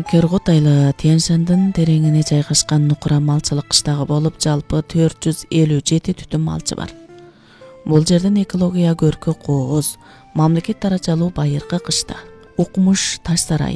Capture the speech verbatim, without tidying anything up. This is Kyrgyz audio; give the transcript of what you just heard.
Кергут айылы Тянь-Шаньдын тереңине жайгашкан Нукура малчылык кыштагы болуп, жалпы төрт жүз элүү жети түтүн малчы бар. Бул жерден экология көркү кооз, мамлекет даражалуу байыркы кышта, Укмуш Таш Сарай,